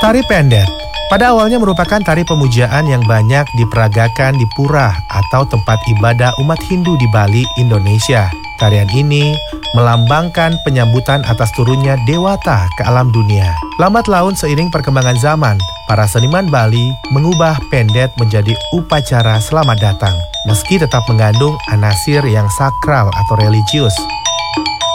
Tari pendet pada awalnya merupakan tari pemujaan yang banyak diperagakan di pura atau tempat ibadah umat Hindu di Bali, Indonesia. Tarian ini melambangkan penyambutan atas turunnya dewata ke alam dunia. Lambat laun seiring perkembangan zaman, para seniman Bali mengubah pendet menjadi upacara selamat datang, meski tetap mengandung anasir yang sakral atau religius.